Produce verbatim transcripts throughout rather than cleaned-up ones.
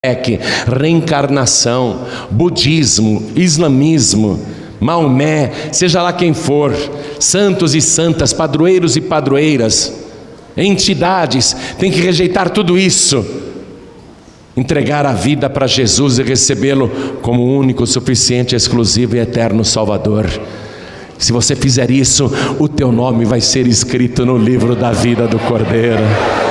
reencarnação, budismo, islamismo, Maomé, seja lá quem for, santos e santas, padroeiros e padroeiras, entidades, tem que rejeitar tudo isso, entregar a vida para Jesus e recebê-lo como único, suficiente, exclusivo e eterno Salvador. Se você fizer isso, o teu nome vai ser escrito no livro da vida do Cordeiro.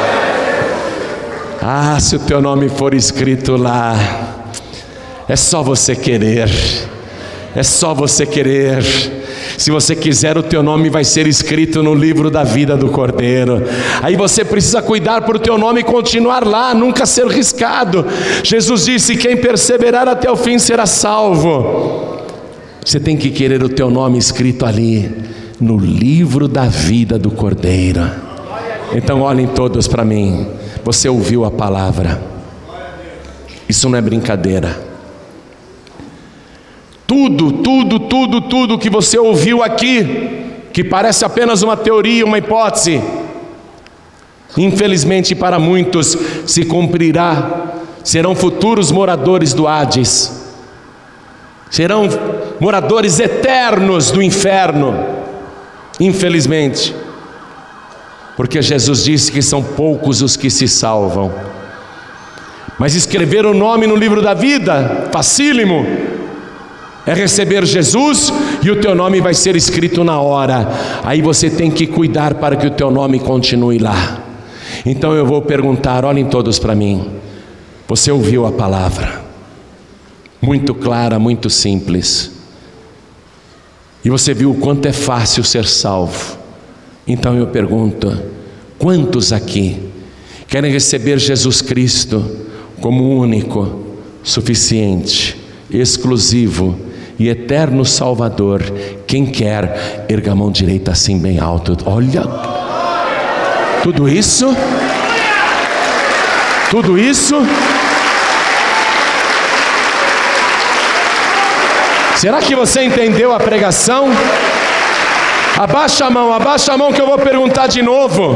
Ah, se o teu nome for escrito lá, é só você querer, é só você querer. Se você quiser, o teu nome vai ser escrito no livro da vida do Cordeiro. Aí você precisa cuidar para o teu nome continuar lá, nunca ser riscado. Jesus disse: quem perseverar até o fim será salvo. Você tem que querer o teu nome escrito ali, no livro da vida do Cordeiro. Então olhem todos para mim. Você ouviu a palavra, isso não é brincadeira. Tudo, tudo, tudo, tudo que você ouviu aqui, que parece apenas uma teoria, uma hipótese, infelizmente para muitos se cumprirá. Serão futuros moradores do Hades, serão moradores eternos do inferno, infelizmente, porque Jesus disse que são poucos os que se salvam. Mas escrever o nome no livro da vida, facílimo, é receber Jesus e o teu nome vai ser escrito na hora. Aí você tem que cuidar para que o teu nome continue lá. Então eu vou perguntar, olhem todos para mim. Você ouviu a palavra, muito clara, muito simples, e você viu o quanto é fácil ser salvo. Então eu pergunto, quantos aqui querem receber Jesus Cristo como único, suficiente, exclusivo e eterno Salvador? Quem quer, erga a mão direita assim bem alto. Olha, tudo isso, tudo isso. Será que você entendeu a pregação? Abaixa a mão, abaixa a mão que eu vou perguntar de novo.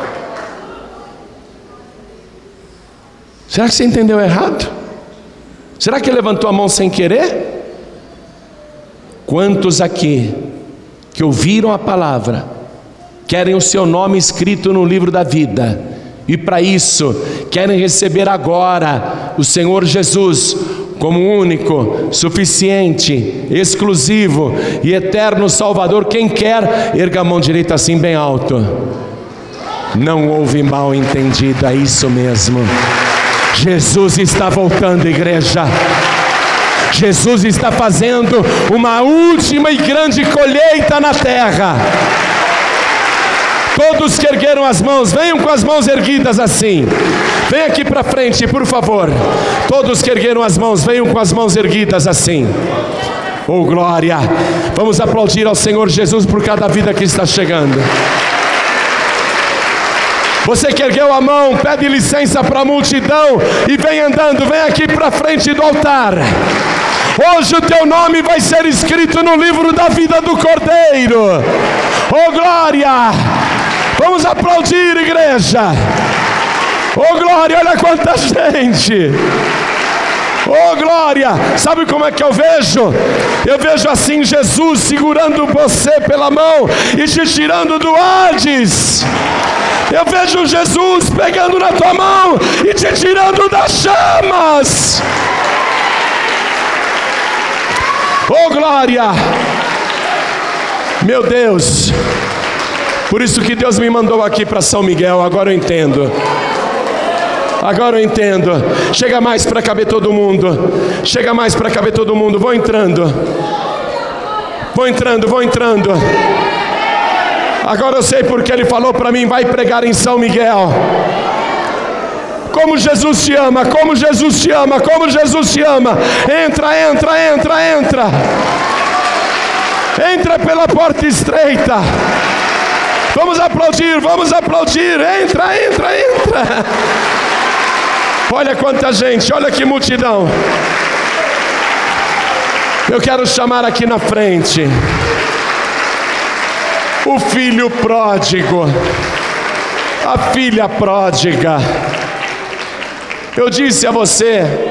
Será que você entendeu errado? Será que levantou a mão sem querer? Quantos aqui que ouviram a palavra querem o seu nome escrito no livro da vida, e para isso querem receber agora o Senhor Jesus como único, suficiente, exclusivo e eterno Salvador? Quem quer, erga a mão direita assim bem alto. Não houve mal entendido, é isso mesmo. Jesus está voltando, igreja. Jesus está fazendo uma última e grande colheita na terra. Todos que ergueram as mãos, venham com as mãos erguidas assim. Vem aqui para frente, por favor. Todos que ergueram as mãos, venham com as mãos erguidas assim. Oh glória! Vamos aplaudir ao Senhor Jesus por cada vida que está chegando. Você que ergueu a mão, pede licença para a multidão e vem andando, vem aqui para frente do altar. Hoje o teu nome vai ser escrito no livro da vida do Cordeiro. Oh glória! Vamos aplaudir, igreja. Oh glória, olha quanta gente. Oh glória, sabe como é que eu vejo? Eu vejo assim Jesus segurando você pela mão e te tirando do Hades. Eu vejo Jesus pegando na tua mão e te tirando das chamas. Oh glória, meu Deus. Por isso que Deus me mandou aqui para São Miguel. Agora eu entendo. Agora eu entendo. Chega mais para caber todo mundo. Chega mais para caber todo mundo. Vou entrando. Vou entrando, vou entrando. Agora eu sei porque Ele falou para mim: vai pregar em São Miguel. Como Jesus te ama, como Jesus te ama, como Jesus te ama. Entra, entra, entra, entra. Entra pela porta estreita. Vamos aplaudir, vamos aplaudir. Entra, entra, entra. Olha quanta gente, olha que multidão. Eu quero chamar aqui na frente o filho pródigo, a filha pródiga. Eu disse a você